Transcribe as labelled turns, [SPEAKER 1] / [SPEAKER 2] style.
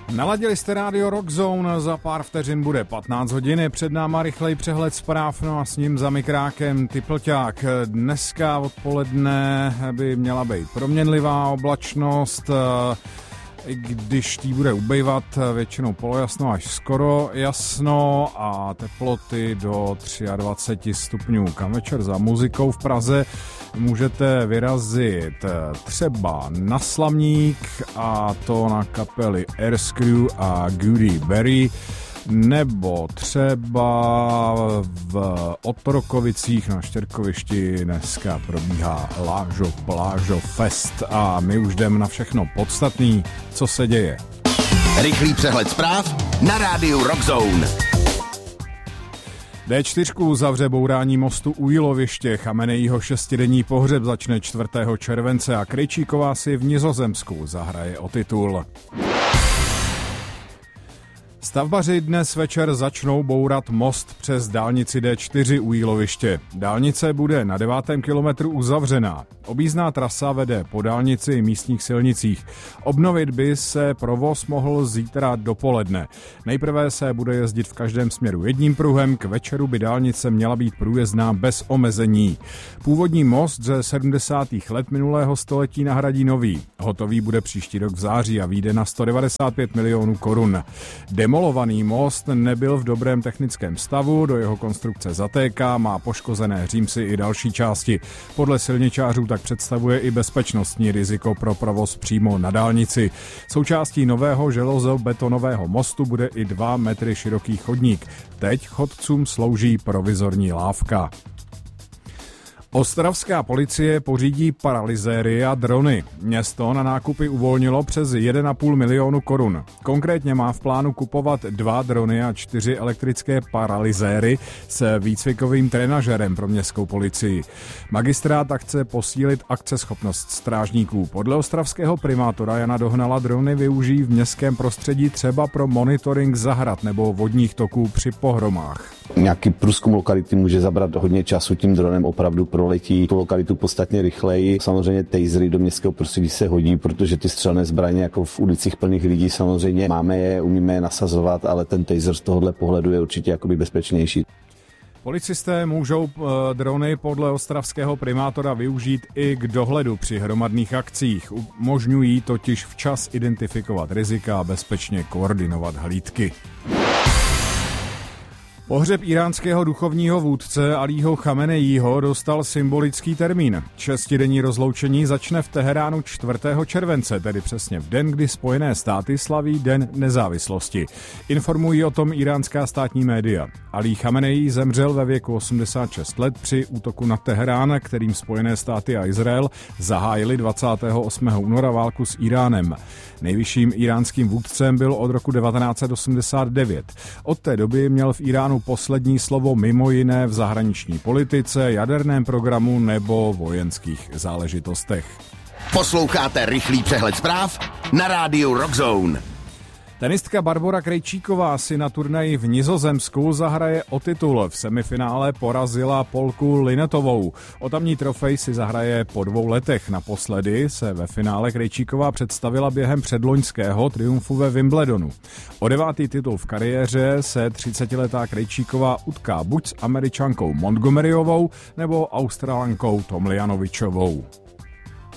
[SPEAKER 1] Naladili jste rádio Rockzone, za pár vteřin bude 15 hodin, je před náma rychlej přehled zpráv, no a s ním za mikrákem Typlťák. Dneska odpoledne by měla být proměnlivá oblačnost, i když tý bude ubejvat, většinou polojasno až skoro jasno a teploty do 23 stupňů. Kam večer za muzikou v Praze můžete vyrazit třeba na Slamník, a to na kapely Airscrew a Goody Berry, nebo třeba v Otrokovicích na Štěrkovišti dneska probíhá Lážo Plážo Fest a my už jdeme na všechno podstatný, co se děje.
[SPEAKER 2] Rychlý přehled zpráv na rádiu Rockzone.
[SPEAKER 1] D4 zavře bourání mostu u Jíloviště, Chamenejího 6denní pohřeb začne 4. července a Krejčíková si v Nizozemsku zahraje o titul. Stavbaři dnes večer začnou bourat most přes dálnici D4 u Jíloviště. Dálnice bude na 9. kilometru uzavřená. Objízdná trasa vede po dálnici i místních silnicích. Obnovit by se provoz mohl zítra dopoledne. Nejprve se bude jezdit v každém směru jedním pruhem, k večeru by dálnice měla být průjezdná bez omezení. Původní most ze 70. let minulého století nahradí nový. Hotový bude příští rok v září a vyjde na 195 milionů korun. Demolovaný most nebyl v dobrém technickém stavu, do jeho konstrukce zatéká, má poškozené římsy i další části. Podle silničářů tak představuje i bezpečnostní riziko pro provoz přímo na dálnici. Součástí nového železobetonového mostu bude i 2 metry široký chodník. Teď chodcům slouží provizorní lávka. Ostravská policie pořídí paralyzéry a drony. Město na nákupy uvolnilo přes 1,5 milionu korun. Konkrétně má v plánu kupovat 2 drony a 4 elektrické paralyzéry s výcvikovým trenažerem pro městskou policii. Magistrát chce posílit akceschopnost strážníků. Podle ostravského primátora Jana Dohnala drony využijí v městském prostředí třeba pro monitoring zahrad nebo vodních toků při pohromách.
[SPEAKER 3] Nějaký průzkum lokality může zabrat hodně času, tím dronem opravdu proletí tu lokalitu podstatně rychleji. Samozřejmě tasery do městského prostředí se hodí, protože ty střelné zbraně jako v ulicích plných lidí samozřejmě máme je, umíme je nasazovat, ale ten taser z tohohle pohledu je určitě jakoby bezpečnější.
[SPEAKER 1] Policisté můžou drony podle ostravského primátora využít i k dohledu při hromadných akcích. Umožňují totiž včas identifikovat rizika a bezpečně koordinovat hlídky. Pohřeb iránského duchovního vůdce Alího Chamenejího dostal symbolický termín. 6denní rozloučení začne v Teheránu 4. července, tedy přesně v den, kdy Spojené státy slaví Den nezávislosti. Informují o tom iránská státní média. Alí Chamenejí zemřel ve věku 86 let při útoku na Teherán, kterým Spojené státy a Izrael zahájili 28. února válku s Iránem. Nejvyšším iránským vůdcem byl od roku 1989. Od té doby měl v Iránu poslední slovo mimo jiné v zahraniční politice, jaderném programu nebo vojenských záležitostech.
[SPEAKER 2] Posloucháte rychlý přehled zpráv na rádiu Rockzone.
[SPEAKER 1] Tenistka Barbora Krejčíková si na turnaji v Nizozemsku zahraje o titul. V semifinále porazila Polku Linetovou. O tamní trofej si zahraje po 2 letech. Naposledy se ve finále Krejčíková představila během předloňského triumfu ve Wimbledonu. O 9. titul v kariéře se 30letá Krejčíková utká buď s Američankou Montgomeryovou nebo Australankou Tomljanovičovou.